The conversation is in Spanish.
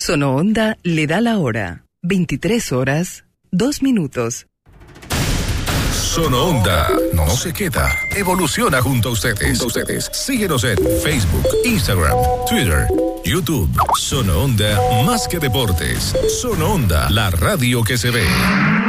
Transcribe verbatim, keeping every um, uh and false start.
Sono Onda le da la hora. veintitrés horas, dos minutos. Sono Onda no se queda, evoluciona junto a ustedes. Junto a ustedes. Síguenos en Facebook, Instagram, Twitter, YouTube. Sono Onda más que deportes. Sono Onda, la radio que se ve.